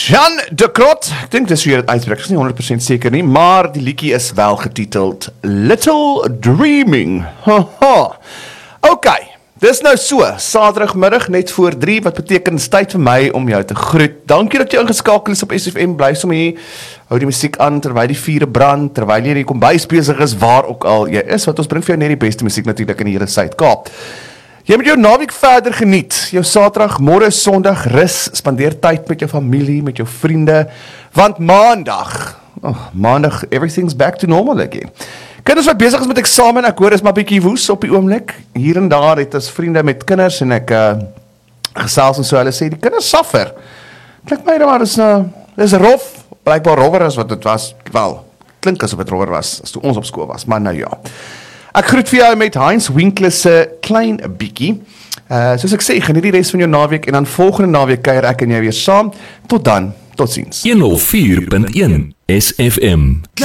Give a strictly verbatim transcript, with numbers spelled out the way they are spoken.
Jean de Krot, ek dink dis weer het uitspreek, ek is nie honderd persent seker nie, maar die liedjie is wel getiteld Little Dreaming. Haha. Ok, dis nou so, Saterdagmiddag net voor drie, wat beteken is tyd vir my om jou te groet. Dankie dat jy ingeskakel is op S F M, bly som hier, hou die musiek aan terwyl die vure brand, terwyl jy in die kombuis besig is, waar ook al jy is, want ons bring vir jou net die beste musiek natuurlik in hierdie Suid-Kaap. Jy moet jou naweek verder geniet, jou Saterdag, môre, Sondag, rus, spandeer tyd met jou familie, met jou vriende, want Maandag, oh, Maandag, everything's back to normal again. Kinders wat besig is met eksamen, ek hoor is maar bietjie woes op die oomblik, hier en daar het ons vriende met kinders, en ek uh, gesels en so, hulle sê, die kinders suffer, klink my maar, is, uh, is rof, blijkbaar rover as wat het was, wel, klink asof het rover was, as toe ons op skool was, maar nou ja. Ek groet vir jou met Heinz Winkler se klein bietjie. Uh, soos ek sê, geniet die res van jou naweek en dan volgende naweek kuier ek en jy weer saam. Tot dan, tot ziens. honderd vier punt een S F M.